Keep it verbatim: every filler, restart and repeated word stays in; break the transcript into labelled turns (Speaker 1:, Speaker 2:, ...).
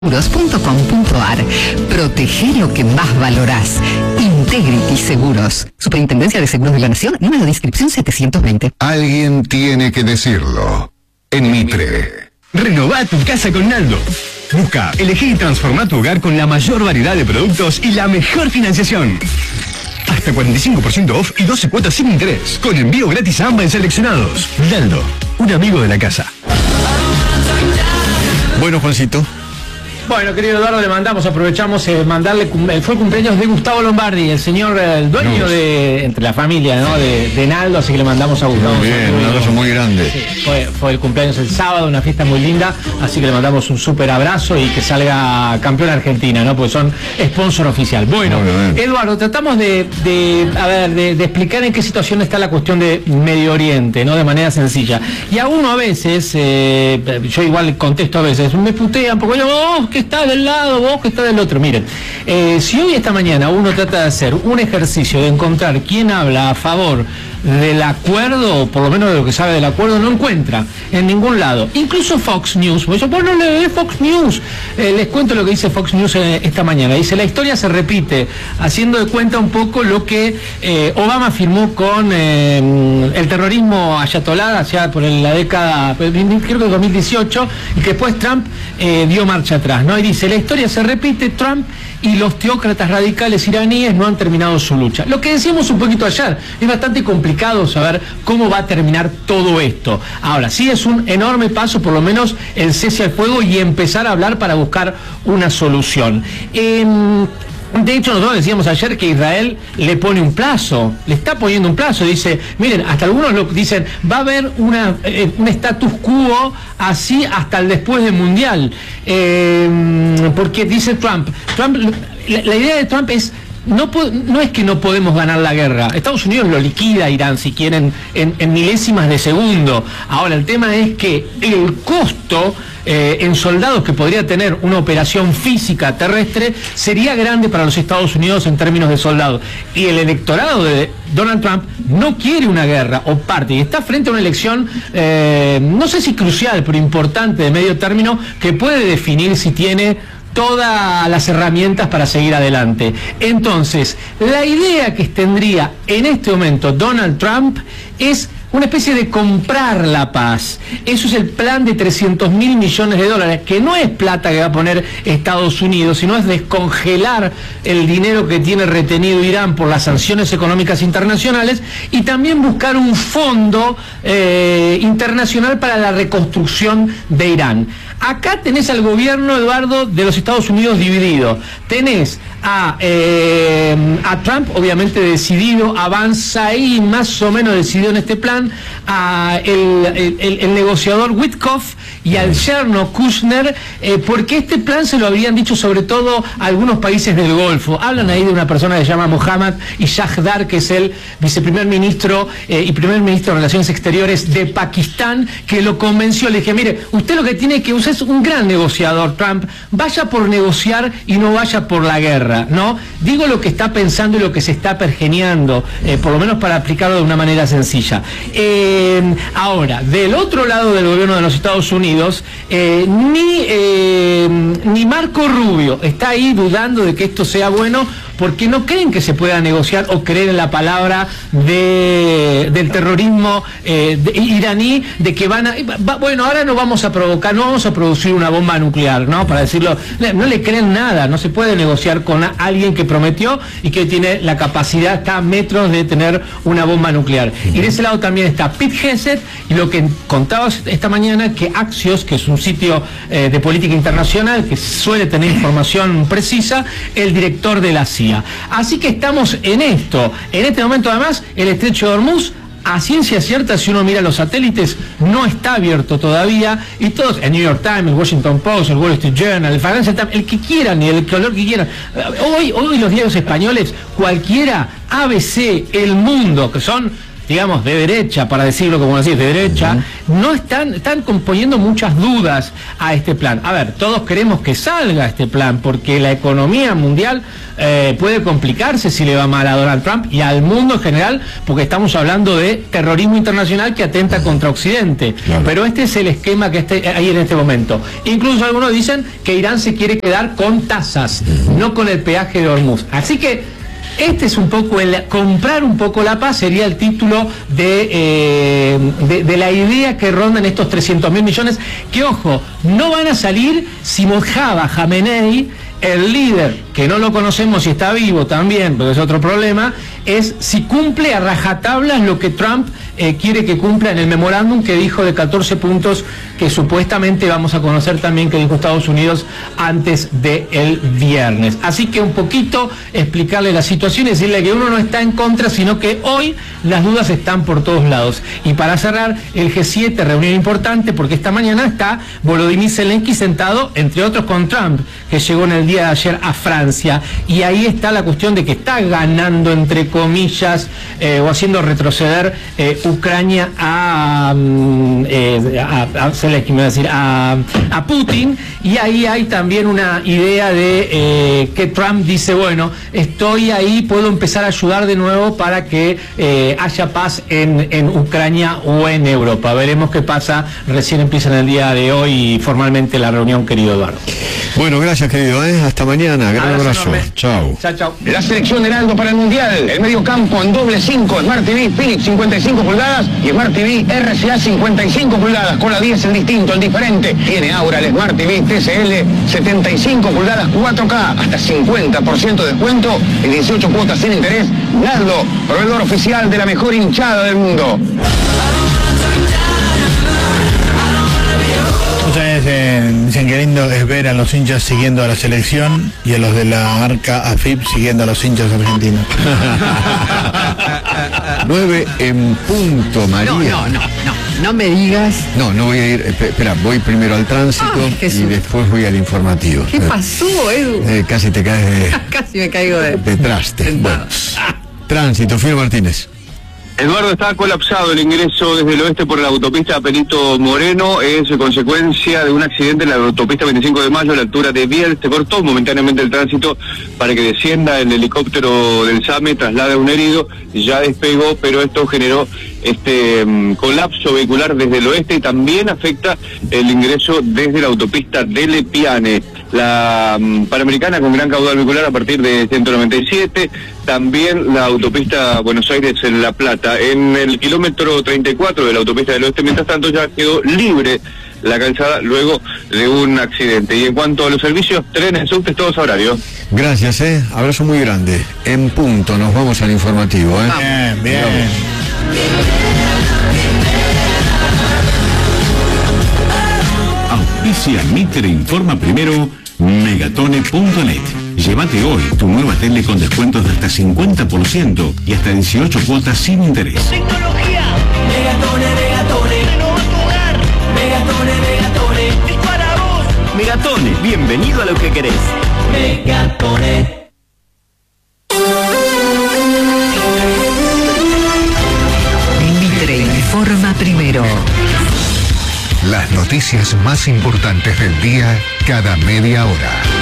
Speaker 1: seguros punto com punto ar. Protege lo que más valorás. Integrity Seguros. Superintendencia de Seguros de la Nación, número de inscripción setecientos veinte.
Speaker 2: Alguien tiene que decirlo. En Mitre.
Speaker 3: Renová tu casa con Naldo. Busca, elegí y transformá tu hogar con la mayor variedad de productos y la mejor financiación. Hasta cuarenta y cinco por ciento off y doce cuotas sin interés. Con envío gratis a ambas seleccionados. Naldo, un amigo de la casa.
Speaker 4: Bueno, Juancito.
Speaker 5: Bueno, querido Eduardo, le mandamos, aprovechamos eh, mandarle, fue el cumpleaños de Gustavo Lombardi, el señor, el dueño no. de, entre la familia, ¿no? De, de Naldo, así que le mandamos a Gustavo.
Speaker 4: Muy bien, un abrazo muy grande.
Speaker 5: Sí, fue, fue el cumpleaños el sábado, una fiesta muy linda, así que le mandamos un súper abrazo y que salga campeón Argentina, ¿no? Porque son sponsor oficial. Bueno, Eduardo, tratamos de, de a ver, de, de explicar en qué situación está la cuestión de Medio Oriente, ¿no? De manera sencilla. Y a uno a veces, eh, yo igual contesto a veces, me putean porque yo, oh, que está del lado, vos que está del otro. Miren, eh, si hoy esta mañana uno trata de hacer un ejercicio de encontrar quién habla a favor del acuerdo, por lo menos de lo que sabe del acuerdo, no encuentra en ningún lado. Incluso Fox News, pues yo pues no le Fox News, eh, les cuento lo que dice Fox News eh, esta mañana. Dice, la historia se repite, haciendo de cuenta un poco lo que eh, Obama firmó con eh, el terrorismo ayatolá hacia por la década, creo que dos mil dieciocho, y que después Trump eh, dio marcha atrás, ¿no? Y dice, la historia se repite, Trump y los teócratas radicales iraníes no han terminado su lucha. Lo que decíamos un poquito ayer, es bastante complicado saber cómo va a terminar todo esto. Ahora, sí es un enorme paso, por lo menos, el cese al fuego y empezar a hablar para buscar una solución. Eh, De hecho, nosotros decíamos ayer que Israel le pone un plazo, le está poniendo un plazo, dice, miren, hasta algunos lo dicen, va a haber una, eh, un status quo así hasta el después del Mundial, eh, porque dice Trump, Trump la, la idea de Trump es, No, no es que no podemos ganar la guerra. Estados Unidos lo liquida a Irán, si quieren, en, en milésimas de segundo. Ahora, el tema es que el costo eh, en soldados que podría tener una operación física terrestre sería grande para los Estados Unidos en términos de soldados. Y el electorado de Donald Trump no quiere una guerra o parte. Y está frente a una elección, eh, no sé si crucial, pero importante de medio término, que puede definir si tiene todas las herramientas para seguir adelante. Entonces, la idea que tendría en este momento Donald Trump es una especie de comprar la paz. Eso es el plan de trescientos mil millones de dólares, que no es plata que va a poner Estados Unidos, sino es descongelar el dinero que tiene retenido Irán por las sanciones económicas internacionales y también buscar un fondo eh, internacional para la reconstrucción de Irán. Acá tenés al gobierno, Eduardo, de los Estados Unidos dividido. Tenés a, eh, a Trump, obviamente decidido, avanza ahí más o menos decidido en este plan, a el, el, el negociador Witkoff y al yerno Kushner, eh, porque este plan se lo habrían dicho sobre todo a algunos países del Golfo. Hablan ahí de una persona que se llama Mohammad Ishahdar, que es el viceprimer ministro eh, y primer ministro de Relaciones Exteriores de Pakistán, que lo convenció. Le dije, mire, usted lo que tiene que usar es un gran negociador, Trump, vaya por negociar y no vaya por la guerra, ¿no? Digo lo que está pensando y lo que se está pergeneando, eh, por lo menos para aplicarlo de una manera sencilla. Eh, ahora, del otro lado del gobierno de los Estados Unidos, eh, ni, eh, ni Marco Rubio está ahí dudando de que esto sea bueno, porque no creen que se pueda negociar o creer en la palabra de, del terrorismo eh, de, iraní, de que van a... Va, bueno, ahora no vamos a provocar, no vamos a producir una bomba nuclear, ¿no? Para decirlo, no le creen nada, no se puede negociar con a, alguien que prometió y que tiene la capacidad, está a metros de tener una bomba nuclear. Y de ese lado también está Pete Hegseth, y lo que contaba esta mañana, que Axios, que es un sitio eh, de política internacional, que suele tener información precisa, el director de la C I A. Así que estamos en esto. En este momento, además, el estrecho de Hormuz, a ciencia cierta, si uno mira los satélites, no está abierto todavía, y todos, el New York Times, el Washington Post, el Wall Street Journal, el Financial Times, el que quieran y el color que quieran, hoy, hoy los diarios españoles, cualquiera, A B C, El Mundo, que son digamos, de derecha, para decirlo como decís, de derecha, uh-huh. no están, están poniendo muchas dudas a este plan. A ver, todos queremos que salga este plan, porque la economía mundial eh, puede complicarse si le va mal a Donald Trump y al mundo en general, porque estamos hablando de terrorismo internacional que atenta contra Occidente. Claro. Pero este es el esquema que está ahí en este momento. Incluso algunos dicen que Irán se quiere quedar con tasas, uh-huh. no con el peaje de Hormuz. Así que este es un poco el comprar un poco la paz, sería el título de, eh, de, de la idea que rondan estos trescientos mil millones, que ojo, no van a salir si Mojaba Jamenei, el líder, que no lo conocemos si está vivo también, pero es otro problema, es si cumple a rajatablas lo que Trump eh, quiere que cumpla en el memorándum que dijo de catorce puntos que supuestamente vamos a conocer también que dijo Estados Unidos antes del viernes. Así que un poquito explicarle la situación y decirle que uno no está en contra, sino que hoy las dudas están por todos lados. Y para cerrar, el G siete, reunión importante, porque esta mañana está Volodymyr Zelensky sentado, entre otros, con Trump, que llegó en el día de ayer a Francia, y ahí está la cuestión de que está ganando, entre comillas, eh, o haciendo retroceder eh, Ucrania a, eh, a, a Zelensky, me voy a decir, a, a Putin, y ahí hay también una idea de eh, que Trump dice, bueno, estoy ahí, puedo empezar a ayudar de nuevo para que eh, haya paz en, en Ucrania o en Europa. Veremos qué pasa, recién empieza en el día de hoy formalmente la reunión, querido Eduardo.
Speaker 4: Bueno, gracias, querido, ¿eh? Hasta mañana, gran abrazo. abrazo. Chao.
Speaker 5: Chao, chao.
Speaker 6: La selección Heraldo para el Mundial. El medio campo en doble cinco, Smart T V Philips cincuenta y cinco pulgadas y Smart T V R C A cincuenta y cinco pulgadas. Con la diez el distinto, el diferente. Tiene ahora el Smart T V T C L setenta y cinco pulgadas cuatro K. Hasta cincuenta por ciento de descuento y dieciocho cuotas sin interés. Naldo, proveedor oficial de la mejor hinchada del mundo.
Speaker 7: Ustedes eh, dicen que lindo es ver a los hinchas siguiendo a la selección y a los de la marca A F I P siguiendo a los hinchas argentinos.
Speaker 4: Nueve en punto, María.
Speaker 1: No, no, no, no, no me digas.
Speaker 4: No, no voy a ir, espera, voy primero al tránsito
Speaker 1: ah,
Speaker 4: y después voy al informativo.
Speaker 1: ¿Qué pasó, Edu?
Speaker 4: Eh, casi te caes de...
Speaker 1: Casi me caigo de...
Speaker 4: de traste. Bueno, tránsito, Filo Martínez.
Speaker 8: Eduardo, está colapsado el ingreso desde el oeste por la autopista Perito Moreno. Es consecuencia de un accidente en la autopista veinticinco de mayo a la altura de Biel. Se cortó momentáneamente el tránsito para que descienda el helicóptero del SAME, traslada a un herido, ya despegó, pero esto generó este um, colapso vehicular desde el oeste y también afecta el ingreso desde la autopista Dele Piane. La um, Panamericana con gran caudal vehicular a partir de ciento noventa y siete, también la autopista Buenos Aires en La Plata. En el kilómetro treinta y cuatro de la autopista del oeste, mientras tanto, ya quedó libre la calzada luego de un accidente. Y en cuanto a los servicios, trenes, subtes, todos a horario.
Speaker 4: Gracias, eh. Abrazo muy grande. En punto, nos vamos al informativo, eh.
Speaker 7: Bien, bien.
Speaker 3: Auspicia Mitre Informa Primero, Megatone punto net. Llévate hoy tu nueva tele con descuentos de hasta cincuenta por ciento y hasta dieciocho cuotas sin interés.
Speaker 9: Tecnología. Megatone, Megatone. Renova tu hogar. Megatone, Megatone. Es para vos.
Speaker 10: Megatone, bienvenido a lo que querés.
Speaker 9: Megatone.
Speaker 1: Mitre Informa Primero.
Speaker 2: Las noticias más importantes del día cada media hora.